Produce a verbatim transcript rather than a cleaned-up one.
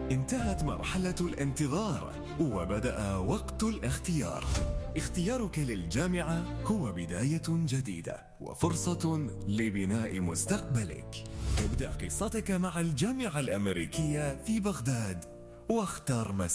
انتهت مرحلة الانتظار وبدأ وقت الاختيار. اختيارك للجامعة هو بداية جديدة وفرصة لبناء مستقبلك. ابدأ قصتك مع الجامعة الأمريكية في بغداد واختر مسار